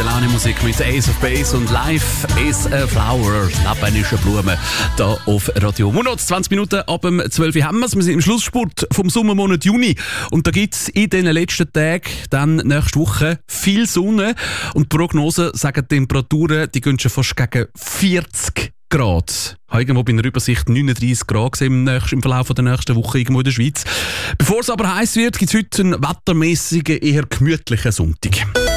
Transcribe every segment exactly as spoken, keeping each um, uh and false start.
gute Laune-Musik mit Ace of Base und Life is a Flower. Leben ist eine Blume. Hier auf Radio Monat. zwanzig Minuten ab dem zwölf Uhr haben wir es. Wir sind im Schlussspurt vom Sommermonat Juni. Und da gibt es in den letzten Tagen, dann nächste Woche, viel Sonne. Und die Prognosen sagen, die Temperaturen, die gehen schon fast gegen vierzig Grad. Ich habe irgendwo bei einer Übersicht neununddreißig Grad gesehen im, im Verlauf der nächsten Woche irgendwo in der Schweiz. Bevor es aber heiß wird, gibt es heute einen wettermässigen, eher gemütlichen Sonntag.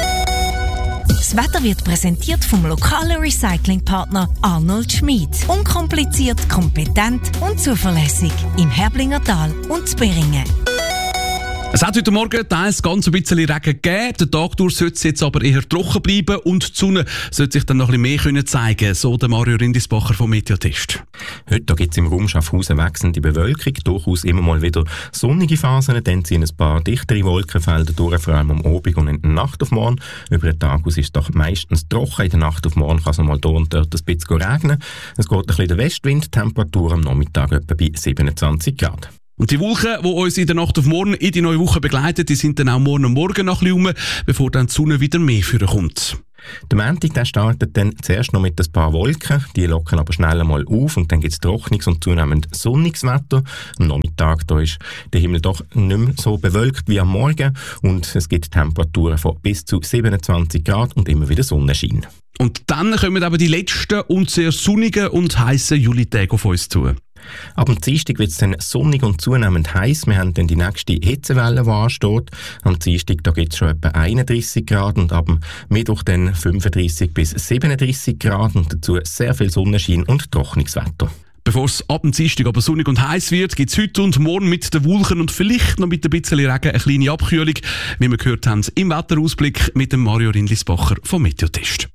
Das Wetter wird präsentiert vom lokalen Recyclingpartner Arnold Schmid. Unkompliziert, kompetent und zuverlässig. Im Herblinger Tal und Zberingen. Es hat heute Morgen teils ganz ein bisschen Regen gegeben. Der Tag durch sollte es jetzt aber eher trocken bleiben und die Sonne sollte sich dann noch ein bisschen mehr zeigen können, so der Mario Rindisbacher vom Meteotest. Heute gibt es im Raum Schaffhausen wechselnde Bewölkung, durchaus immer mal wieder sonnige Phasen, dann ziehen ein paar dichtere Wolkenfelder durch, vor allem am Abend und in der Nacht auf morgen. Über den Tag aus ist es doch meistens trocken, in der Nacht auf morgen kann es mal hier und dort ein bisschen regnen. Es geht ein bisschen der Westwind, Temperatur am Nachmittag etwa bei siebenundzwanzig Grad. Und die Wolken, die uns in der Nacht auf morgen in die neue Woche begleiten, die sind dann auch morgen und morgen noch ein bisschen rum, bevor dann die Sonne wieder mehr vorkommt. Der Montag der startet dann zuerst noch mit ein paar Wolken, die lockern aber schnell einmal auf und dann gibt es trockenes und zunehmend sonniges Wetter. Am Nachmittag da ist der Himmel doch nicht mehr so bewölkt wie am Morgen und es gibt Temperaturen von bis zu siebenundzwanzig Grad und immer wieder Sonnenschein. Und dann kommen aber die letzten und sehr sonnigen und heissen Julitage auf uns zu. Ab dem Dienstag wird es dann sonnig und zunehmend heiß. Wir haben dann die nächste Hitzewelle, die ansteht. Am Dienstag gibt es schon etwa einunddreißig Grad und ab dem Mittwoch dann fünfunddreißig bis siebenunddreißig Grad und dazu sehr viel Sonnenschein und trockenes Wetter. Bevor es ab dem Dienstag aber sonnig und heiß wird, gibt es heute und morgen mit den Wolken und vielleicht noch mit ein bisschen Regen eine kleine Abkühlung, wie wir gehört haben im Wetterausblick mit dem Mario Rindlisbacher vom Meteotest.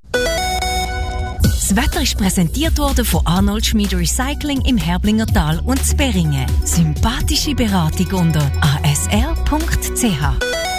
Das Wetter ist präsentiert worden von Arnold Schmid Recycling im Herblinger Tal und Zberingen. Sympathische Beratung unter a s r punkt c h.